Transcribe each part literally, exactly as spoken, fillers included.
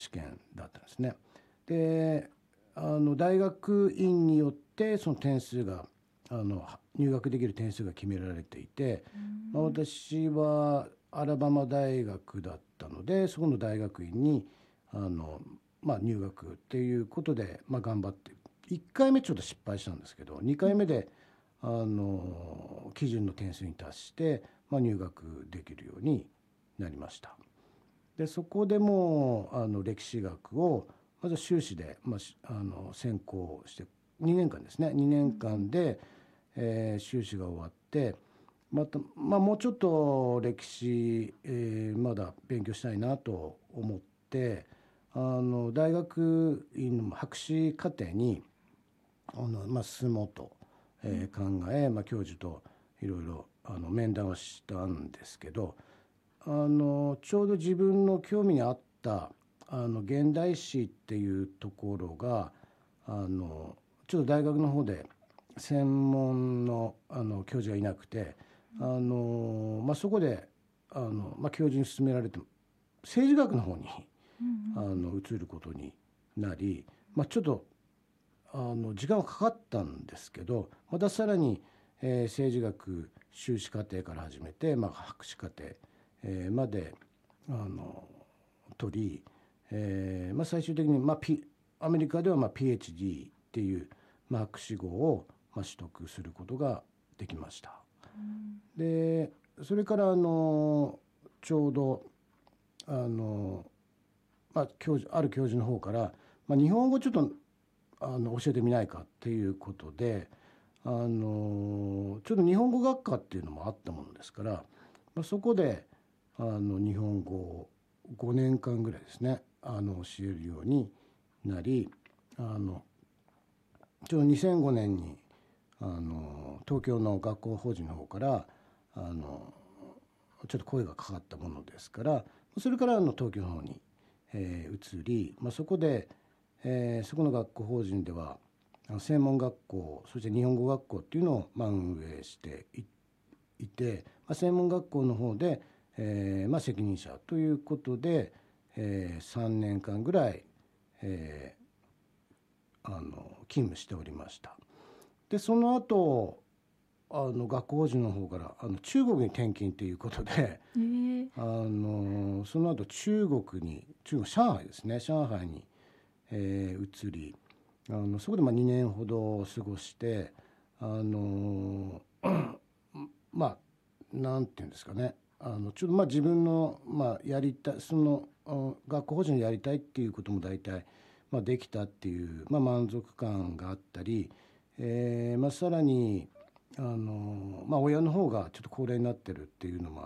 試験だったんですね。であの大学院によってその点数があの入学できる点数が決められていて、まあ、私はアラバマ大学だったのでそこの大学院にあの、まあ、入学っていうことで、まあ、頑張っていっかいめちょっと失敗したんですけどにかいめであの基準の点数に達して、まあ、入学できるようになりました。でそこでもあの歴史学をまず修士で、まあ、あの専攻してにねんかんですねにねんかんで、えー修士が終わってまた、まあ、もうちょっと歴史、えーまだ勉強したいなと思ってあの大学院の博士課程にあの、まあ、進もうと、えー考え、まあ、教授といろいろあの面談をしたんですけどあのちょうど自分の興味に合ったあの現代史っていうところがあのちょっと大学の方で専門の、あの教授がいなくてあの、まあ、そこであの、まあ、教授に勧められて政治学の方にあの移ることになり、まあ、ちょっとあの時間はかかったんですけどまたさらに、えー政治学修士課程から始めて、まあ、博士課程、えーまであの取り、えーまあ、最終的に、まあ、P、アメリカでは、まあ、ピーエイチディー っていう、まあ、博士号を、まあ、取得することができました。でそれからあのちょうどあの、まあ、教授ある教授の方から、まあ、日本語ちょっとあの教えてみないかっていうことであのちょっと日本語学科っていうのもあったものですから、まあ、そこであの日本語をごねんかんぐらいですねあの教えるようになりあのちょうどにせんごねんにあの東京の学校法人の方からあのちょっと声がかかったものですからそれからあの東京の方に、えー移り、まあ、そこで、えーそこの学校法人ではあの専門学校そして日本語学校っていうのを、まあ、運営していいて、まあ、専門学校の方で、えーまあ、責任者ということで、えーさんねんかんぐらい、えーあの勤務しておりました。でその後あの学校法人の方からあの中国に転勤ということでえー、 あのその後中国に中国上海ですね上海に、えー移りあのそこでまあにねんほど過ごしてあのまあなんていうんですかねあのちょっとまあ自分の、まあ、やりたいそのあ学校法人でやりたいっていうことも大体、まあ、できたっていう、まあ、満足感があったり、えーまあ、さらにあの、まあ、親の方がちょっと高齢になってるっていうのもあって、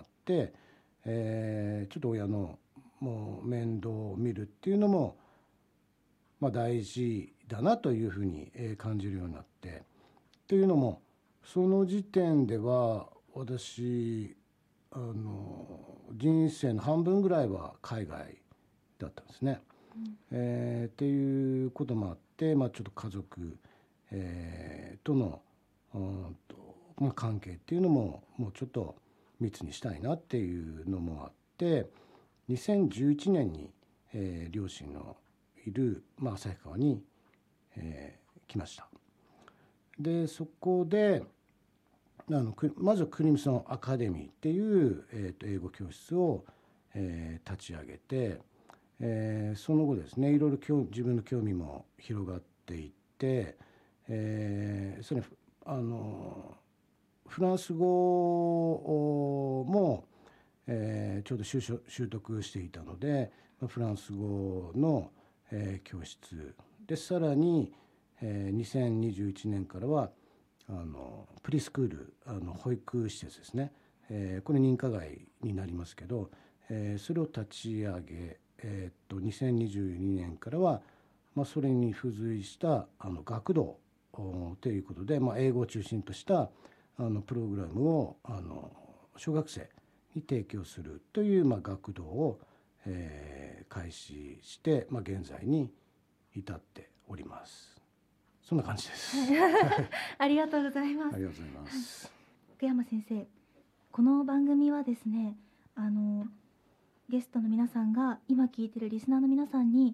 えーちょっと親のもう面倒を見るっていうのも、まあ、大事だなというふうにえー感じるようになってというのもその時点では私あの人生の半分ぐらいは海外だったんですね。えーっていうこともあって、まあ、ちょっと家族、えーとのうんと、まあ、関係っていうのももうちょっと密にしたいなっていうのもあってにせんじゅういちねんに、えー両親のいる、まあ、旭川に、えー来ました。でそこであのまずはクリムソンアカデミーっていう、えーと英語教室を、えー立ち上げて、えーその後ですねいろいろ興自分の興味も広がっていって、えーそれあのフランス語も、えーちょうど習習習得していたのでフランス語の、えー教室でさらに、えーにせんにじゅういちねんからはあのプリスクールあの保育施設ですね、えーこれ認可外になりますけど、えーそれを立ち上げ、えーっとにせんにじゅうにねんからは、まあ、それに付随したあの学童おということで、まあ、英語を中心としたあのプログラムをあの小学生に提供するという、まあ、学童を、えー開始して、まあ、現在に至っております。そんな感じです。 ありがとうございます。 ありがとうございまはい、 す。 福山先生、この番組はですね、あのゲストの皆さんが今聞いてるリスナーの皆さんに